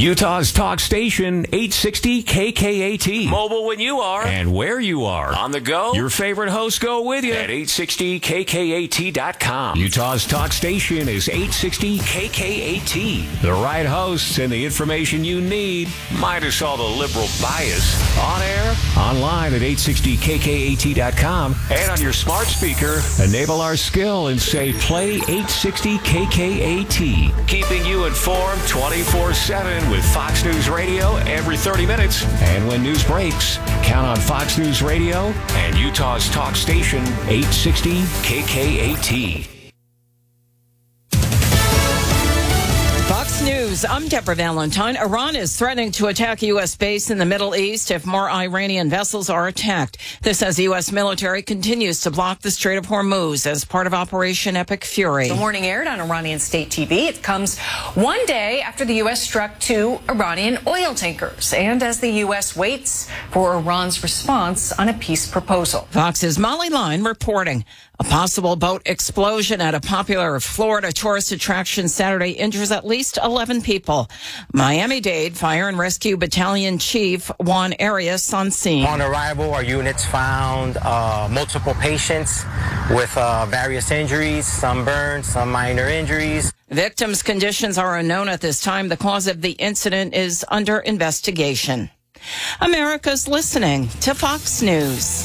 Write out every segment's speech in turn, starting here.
Utah's talk station, 860 KKAT. Mobile when you are. And where you are. On the go. Your favorite hosts go with you At 860KKAT.com. Utah's talk station is 860 KKAT. The right hosts and the information you need. Minus all the liberal bias. On air, online at 860KKAT.com. And on your smart speaker. Enable our skill and say play 860 KKAT. Keeping you informed 24/7 with Fox News Radio every 30 minutes. And when news breaks, count on Fox News Radio and Utah's talk station, 860 KKAT. Fox News, I'm Deborah Valentine. Iran is threatening to attack a U.S. base in the Middle East if more Iranian vessels are attacked. This as the U.S. military continues to block the Strait of Hormuz as part of Operation Epic Fury. The warning aired on Iranian state TV. It comes one day after the U.S. struck 2 Iranian oil tankers and as the U.S. waits for Iran's response on a peace proposal. Fox's Molly Line reporting. A possible boat explosion at a popular Florida tourist attraction Saturday injures at least 11 people. Miami-Dade Fire and Rescue Battalion Chief Juan Arias on scene. On arrival, our units found multiple patients with various injuries, some burns, some minor injuries. Victims' conditions are unknown at this time. The cause of the incident is under investigation. America's listening to Fox News.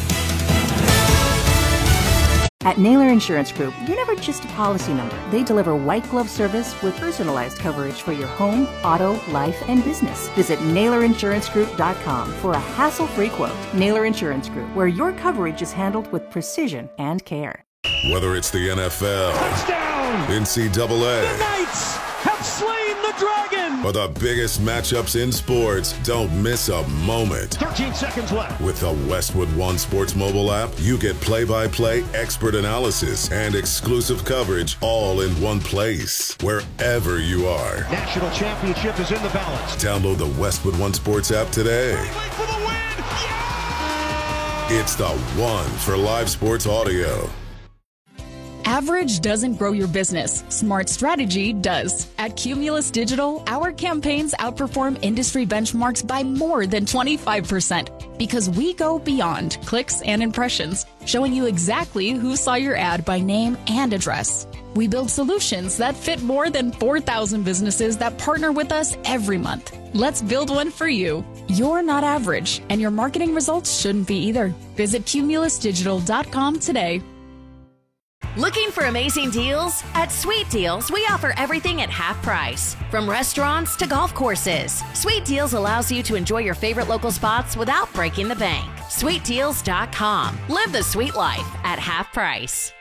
At Naylor Insurance Group, you're never just a policy number. They deliver white glove service with personalized coverage for your home, auto, life, and business. Visit NaylorInsuranceGroup.com for a hassle-free quote. Naylor Insurance Group, where your coverage is handled with precision and care. Whether it's the NFL, touchdown, NCAA, the Knights have slain the dragon, or the biggest matchups in sports, don't miss a moment. 13 seconds left. With the Westwood One Sports mobile app, you get play-by-play expert analysis and exclusive coverage all in one place, wherever you are. National championship is in the balance. Download the Westwood One Sports app today. For the win. Yeah! It's the one for live sports audio. Average doesn't grow your business. Smart strategy does. At Cumulus Digital, our campaigns outperform industry benchmarks by more than 25% because we go beyond clicks and impressions, showing you exactly who saw your ad by name and address. We build solutions that fit more than 4,000 businesses that partner with us every month. Let's build one for you. You're not average, and your marketing results shouldn't be either. Visit cumulusdigital.com today. Looking for amazing deals? At Sweet Deals, we offer everything at half price. From restaurants to golf courses, Sweet Deals allows you to enjoy your favorite local spots without breaking the bank. SweetDeals.com. Live the sweet life at half price.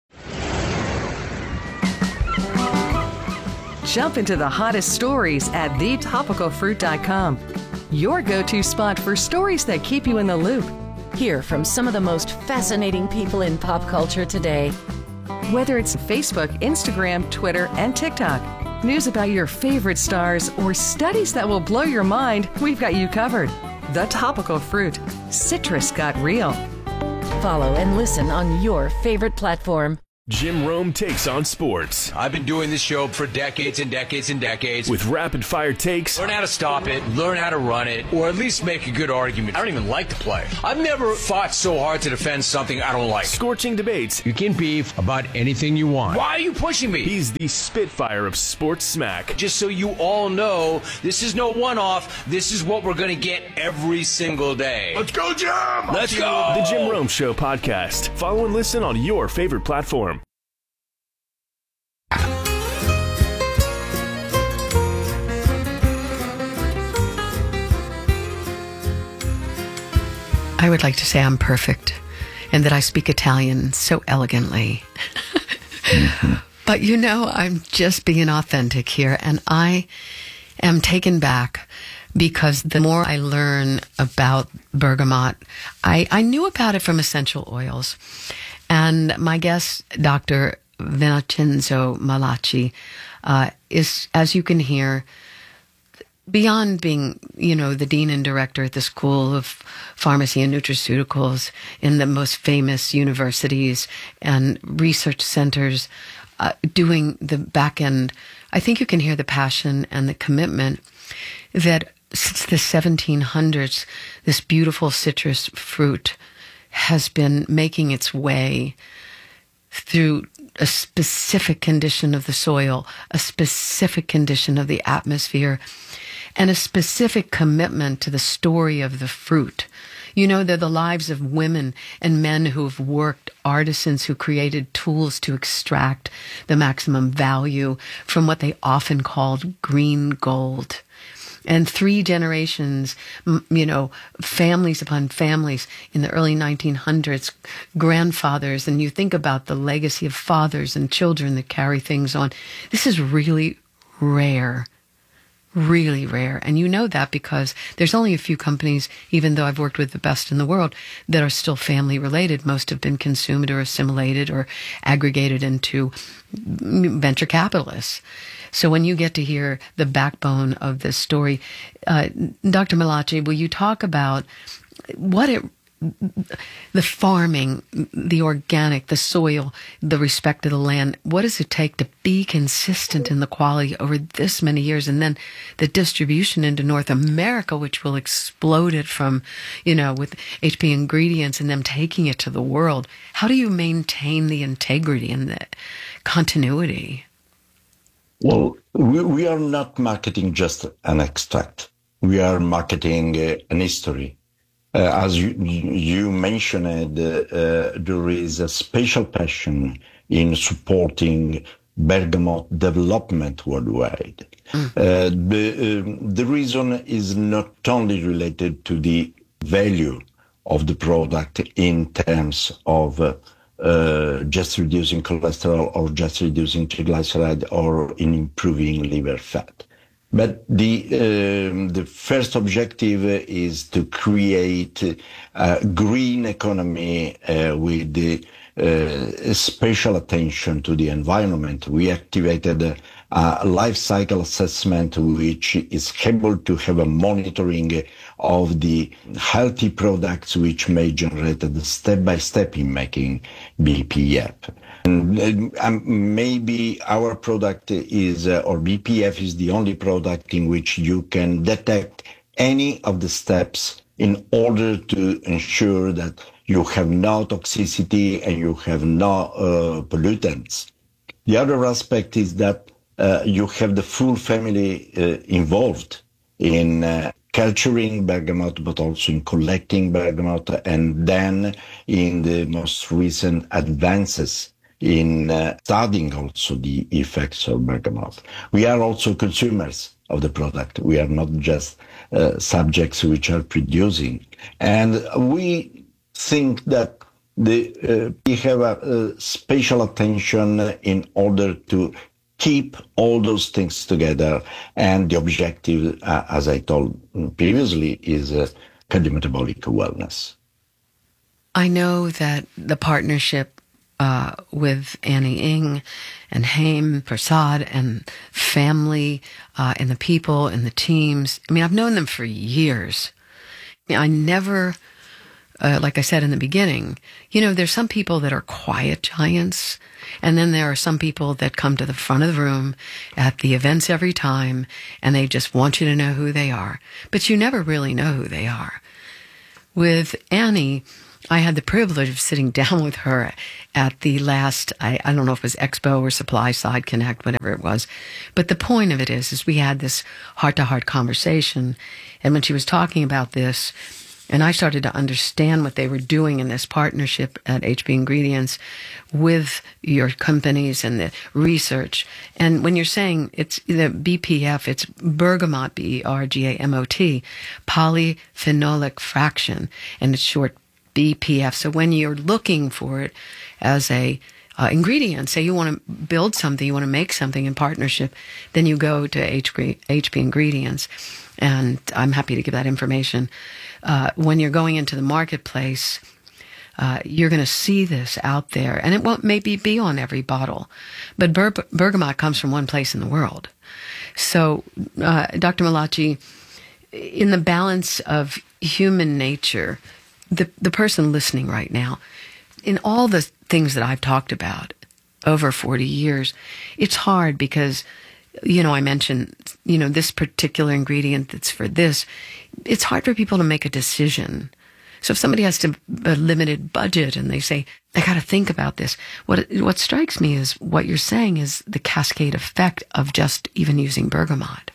Jump into the hottest stories at thetopicalfruit.com. Your go-to spot for stories that keep you in the loop. Hear from some of the most fascinating people in pop culture today. Whether it's Facebook, Instagram, Twitter, and TikTok, news about your favorite stars, or studies that will blow your mind, we've got you covered. The Topical Fruit. Citrus got real. Follow and listen on your favorite platform. Jim Rome takes on sports. I've been doing this show for decades and decades and decades. With rapid-fire takes. Learn how to stop it, learn how to run it, or at least make a good argument. I don't even like the play. I've never fought so hard to defend something I don't like. Scorching debates. You can beef about anything you want. Why are you pushing me? He's the Spitfire of sports smack. Just so you all know, this is no one-off. This is what we're going to get every single day. Let's go, Jim! Let's go! The Jim Rome Show podcast. Follow and listen on your favorite platform. I would like to say I'm perfect and that I speak Italian so elegantly. But you know, I'm just being authentic here, and I am taken back because the more I learn about bergamot, I knew about it from essential oils. And my guest, Dr. Vincenzo Malachi, is, as you can hear, beyond being, the dean and director at the School of Pharmacy and Nutraceuticals in the most famous universities and research centers, doing the back-end I think you can hear the passion and the commitment that since the 1700s, this beautiful citrus fruit has been making its way through a specific condition of the soil, a specific condition of the atmosphere, and a specific commitment to the story of the fruit. You know, they're the lives of women and men who've worked, artisans who created tools to extract the maximum value from what they often called green gold. And 3 generations, families upon families in the early 1900s, grandfathers, and you think about the legacy of fathers and children that carry things on. This is really rare. Really rare. And you know that because there's only a few companies, even though I've worked with the best in the world, that are still family related. Most have been consumed or assimilated or aggregated into venture capitalists. So when you get to hear the backbone of this story, Dr. Malachi, will you talk about the farming, the organic, the soil, the respect of the land, what does it take to be consistent in the quality over this many years? And then the distribution into North America, which will explode it from, with HP Ingredients and them taking it to the world. How do you maintain the integrity and the continuity? Well, we are not marketing just an extract. We are marketing an history. As you mentioned, there is a special passion in supporting bergamot development worldwide. The reason is not only related to the value of the product in terms of just reducing cholesterol or just reducing triglyceride or in improving liver fat. But the first objective is to create a green economy with the special attention to the environment. We activated a life cycle assessment, which is able to have a monitoring of the healthy products which may generate the step-by-step in making BPF. And maybe our product is, or BPF is the only product in which you can detect any of the steps in order to ensure that you have no toxicity and you have no pollutants. The other aspect is that you have the full family involved in culturing bergamot, but also in collecting bergamot, and then in the most recent advances in studying also the effects of bergamot. We are also consumers of the product. We are not just subjects which are producing. And we think that we have a special attention in order to keep all those things together. And the objective, as I told previously, is cardiometabolic wellness. I know that the partnership with Annie Ng and Haim Prasad and family and the people and the teams. I mean, I've known them for years. I never, like I said in the beginning, there's some people that are quiet giants, and then there are some people that come to the front of the room at the events every time, and they just want you to know who they are. But you never really know who they are. With Annie, I had the privilege of sitting down with her at the last, I don't know if it was Expo or Supply Side Connect, whatever it was. But the point of it is we had this heart-to-heart conversation. And when she was talking about this, and I started to understand what they were doing in this partnership at HP Ingredients with your companies and the research. And when you're saying it's the BPF, it's bergamot, BERGAMOT, polyphenolic fraction, and it's short BPF. So when you're looking for it as a ingredient, say you want to build something, you want to make something in partnership, then you go to HP Ingredients. And I'm happy to give that information. When you're going into the marketplace, you're going to see this out there. And it won't maybe be on every bottle. But bergamot comes from one place in the world. So, Dr. Malachi, in the balance of human nature, the person listening right now, in all the things that I've talked about over 40 years, it's hard because I mentioned, this particular ingredient that's for this, it's hard for people to make a decision. So if somebody has a limited budget and they say, I got to think about this, what strikes me is what you're saying is the cascade effect of just even using bergamot.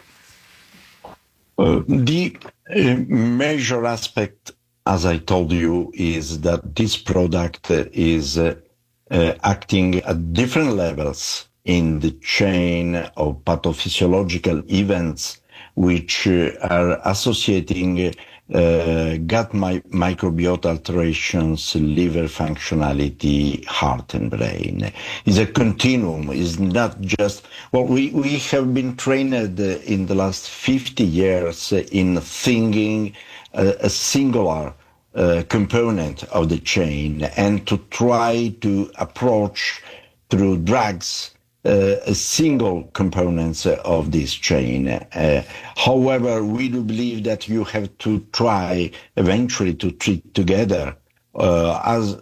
The major aspect, as I told you, is that this product is acting at different levels in the chain of pathophysiological events which are associating gut microbiota alterations, liver functionality, heart and brain. It's a continuum. It's not just, we have been trained in the last 50 years in thinking a singular component of the chain and to try to approach through drugs a single components of this chain. However, we do believe that you have to try eventually to treat together. As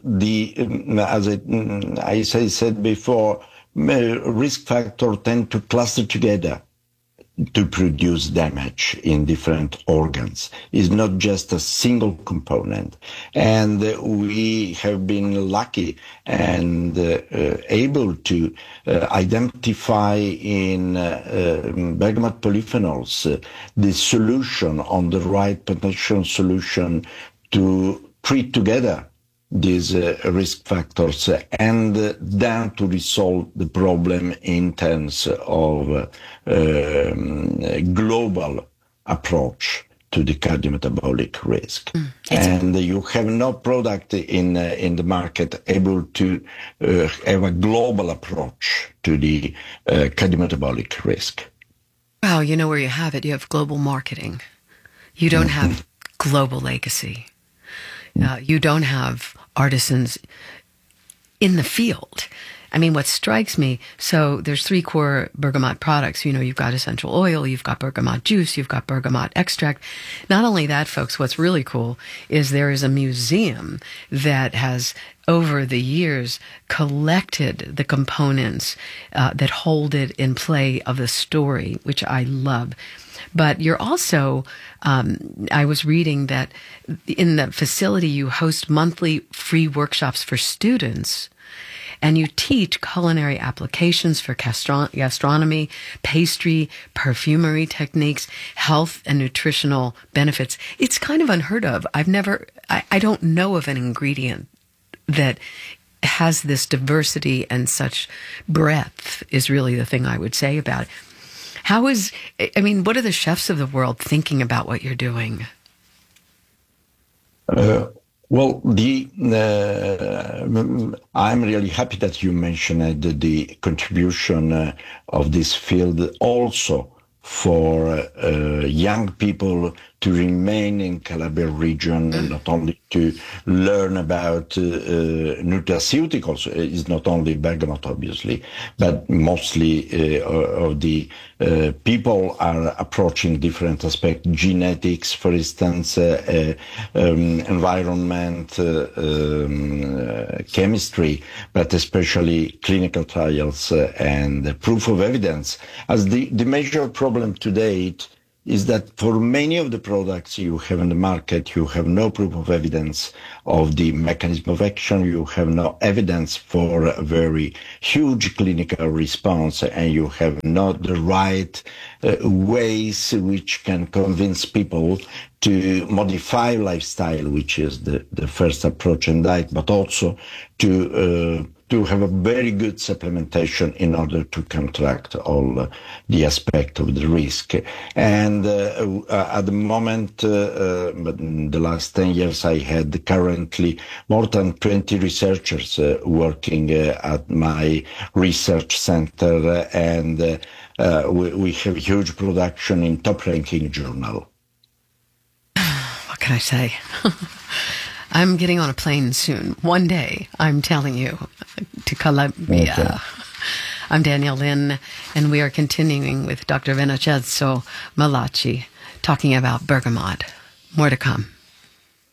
I said before, risk factors tend to cluster together to produce damage in different organs. It's not just a single component. And we have been lucky and able to identify in bergamot polyphenols the solution on the right potential solution to treat together these risk factors and then to resolve the problem in terms of global approach to the cardiometabolic risk. And you have no product in the market able to have a global approach to the cardiometabolic risk. Well, you know where you have it. You have global marketing. You don't have global legacy. You don't have artisans in the field. I mean, what strikes me, so there's 3 core bergamot products. You've got essential oil, you've got bergamot juice, you've got bergamot extract. Not only that, folks, what's really cool is there is a museum that has, over the years, collected the components that hold it in play of the story, which I love. But you're also, I was reading that in the facility you host monthly free workshops for students, and you teach culinary applications for gastronomy, pastry, perfumery techniques, health and nutritional benefits. It's kind of unheard of. I don't know of an ingredient that has this diversity and such breadth, is really the thing I would say about it. What are the chefs of the world thinking about what you're doing? I'm really happy that you mentioned the contribution of this field also for young people to remain in Calabria region, not only to learn about nutraceuticals, it's not only bergamot obviously, but mostly of the people are approaching different aspects, genetics, for instance, environment, chemistry, but especially clinical trials and proof of evidence. As the major problem to date is that for many of the products you have in the market, you have no proof of evidence of the mechanism of action, you have no evidence for a very huge clinical response, and you have not the right ways which can convince people to modify lifestyle, which is the first approach in diet, but also to have a very good supplementation in order to counteract all the aspect of the risk. And at the moment, but in the last 10 years, I had currently more than 20 researchers working at my research center, and we have huge production in top-ranking journal. What can I say? I'm getting on a plane soon. One day, I'm telling you, to Calabria. Okay. I'm Danielle Lynn, and we are continuing with Dr. Vincenzo Malachi, talking about bergamot. More to come.